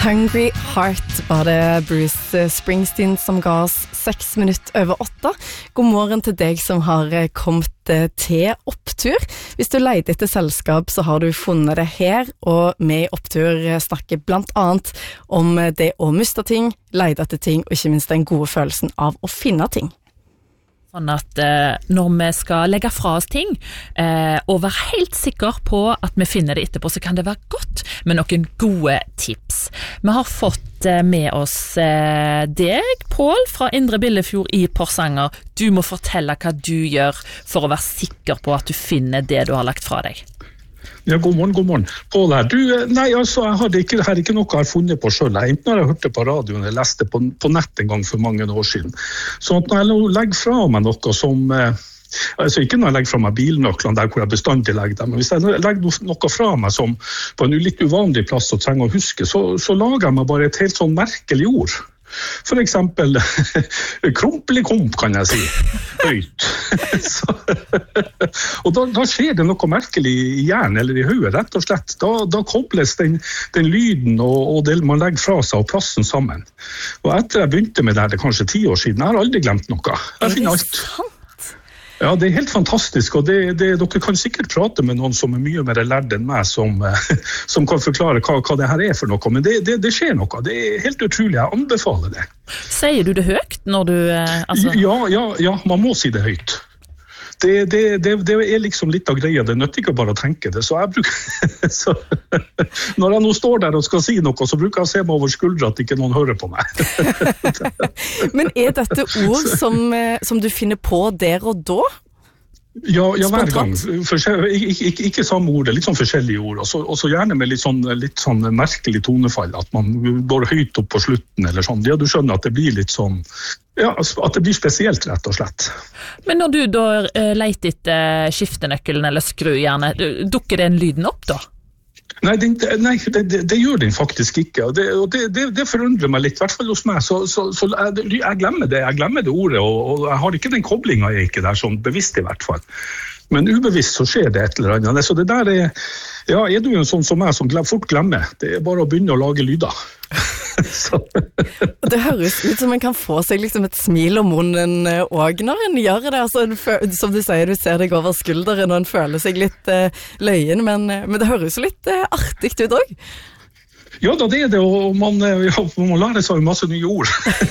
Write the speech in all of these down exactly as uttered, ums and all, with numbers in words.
Hungry Heart var det Bruce Springsteen som ga oss seks minutter over åtte. God morgen til deg som har kommet til Opptur. Hvis du leter etter selskap, så har du funnet det her, og vi i Opptur snakker blant annet om det å miste ting, lete etter ting, og ikke minst den gode følelsen av å finne ting. Sånn at eh, når vi skal legge fra oss ting, eh, og være helt sikker på at vi finner det etterpå, så kan det være godt med noen gode tips. Vi har fått eh, med oss eh, deg, Pål, fra Indre Billefjord i Porsanger. Du må fortelle hva du gjør for å være sikker på at du finner det du har lagt fra deg. Ja, god morgen, god morgen. Pål her. Du, nei, altså, jeg hadde ikke, her ikke noe jeg har funnet på selv. Jeg enten har jeg hørt det på radioen, jeg leste på, på nett en gang for mange år siden. Så at når jeg legger fra meg noe som, eh, altså ikke når jeg legger fra meg bilnøklene der hvor jeg bestandig legger dem, men hvis jeg legger noe fra meg som på en litt uvanlig plass og trenger å huske, så, så lager jeg meg bare et helt sånn merkelig ord. For eksempel krompelikomp, kan jeg si, høyt. Så, og da, da skjer det noe merkelig i hjernen eller i hodet, rett og slett. Da, da kobles den, den lyden og, og det man legger fra seg og plassen sammen. Og etter jeg begynte med det, det er kanskje ti år siden, jeg har aldri glemt noe. Jeg finner alt. Ja, det er helt fantastisk, og det, det, dere kan sikkert prate med noen som er mye mer lærd enn meg, som, som kan forklare hva, hva det her er for noe, men det, det, det skjer noe, det er helt utrolig, jeg anbefaler det. Sier du det høyt når du... Altså... Ja, ja, ja, man må si det høyt. Det, det, det, det er liksom litt av greia, det nøtter ikke bare å tenke det, så jeg bruker... så, når jeg nå står der og skal si noe, så bruker jeg å se meg over skuldre at ikke noen hører på meg. Men er dette ord som, som du finner på der og da? Ja, ja, hver gang. Forskjell, ikke, ikke, ikke samme ord, litt sånn forskjellige ord, og så, og så gjerne med litt sånn, litt sånn merkelig tonefall, at man går høyt opp på slutten, eller sånn. Ja, du skjønner at det blir litt sånn, ja, at det blir spesielt, rett og slett. Men når du da leter etter skiftenøkkelen eller skrujernet, dukker den lyden opp da? Nei, det, nei det, det, det gjør den faktisk ikke, og det, og det, det, det forundrer meg litt, i hvert fall hos meg, så, så, så jeg, jeg glemmer det, jeg glemmer det ordet, og, og jeg har ikke den koblingen jeg ikke der, sånn bevisst i hvert fall. Men ubevisst så skjer det et eller annet, så det der er, ja, er du en sånn som meg som fort glemmer, det er bare å begynne å lage lyder. Det høres ut som en kan få seg liksom et smil om munnen også når en gjør det, altså, en, som du sier, du ser deg over skulderen og en føler seg litt uh, løyen, men, men det høres jo litt uh, artigt ut også. Ja da, det er det, og man, ja, man lærer seg masse nye ord.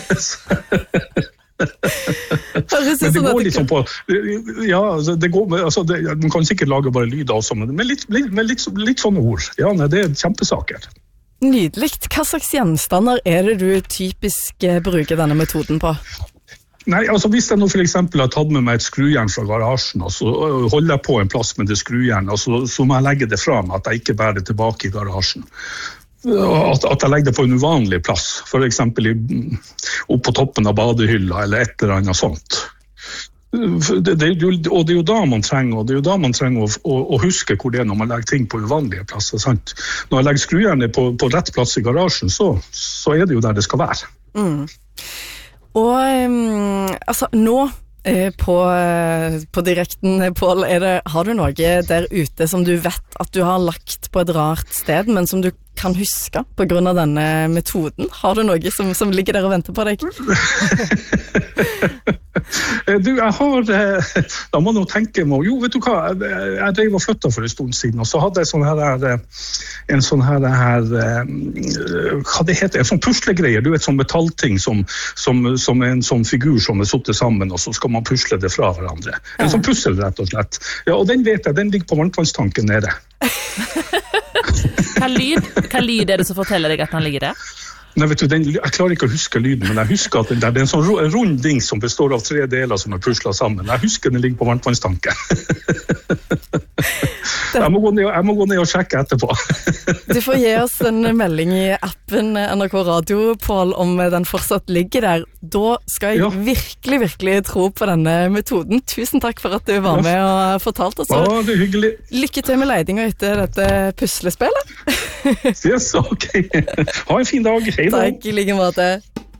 Men det går liksom på, ja, det går, altså, det, man kan sikkert lage bare lyder også, men med litt, med litt, litt sånne ord, ja, nei, det er kjempesaker. Nydelig. Hva slags gjenstander er det du typisk bruker denne metoden på? Nei, altså hvis jeg nå for eksempel har tatt med meg et skrujern fra garasjen, og så holder jeg på en plass med det skrujernet, og så, så må jeg legge det fra meg, at jeg ikke bærer det tilbake i garasjen. At, at jeg legger det på en uvanlig plass, for eksempel i, opp på toppen av badehylla, eller et eller annet sånt. Det, det, og det er jo da man trenger, og det er jo da man trenger å, å, å huske hvor det er når man legger ting på uvanlige plasser, sant? Når jeg legger skrujernet på, på rett plass i garasjen, så, så er det jo der det skal være. Mm. Og um, altså, nå eh, på, på direkten, Pål, er det, har du noe der ute som du vet at du har lagt på et rart sted, men som du kan huske på grunn av denne metoden? Har du noe som, som ligger der og venter på deg? Du, jeg har, da må jeg tenke meg, jo, vet du hva, jeg, jeg drev og flyttet for en stund siden, og så hadde jeg sånn her, en sånn her, her hva det heter, en sånn puslegreier, du vet, sånn metallting som, som, som er en sånn figur som er suttet sammen, og så skal man pusle det fra hverandre. En sånn pussel, rett og slett. Ja, og den vet jeg, den ligger på varmtvannstanken nede. Hva lyd, hva lyd er det som forteller deg at han ligger der? Nei, vet du, den, jeg klarer ikke å huske lyden, men jeg husker at den der, det er en sånn rund ding som består av tre deler som er puslet sammen. Jeg husker den ligger på varmtvannstanken. Jeg må, gå ned, jeg må gå ned og sjekke etterpå. Du får gi oss en melding i appen N R K Radio, Pål, om den fortsatt ligger der. Da skal jeg ja. virkelig, virkelig tro på denne metoden. Tusen takk for at du var med og fortalte oss. Ja, det er hyggelig. Lykke til med leidinga etter dette puslespillet. Yes, ok. Ha en fin dag. Hei da. Takk, i like måte.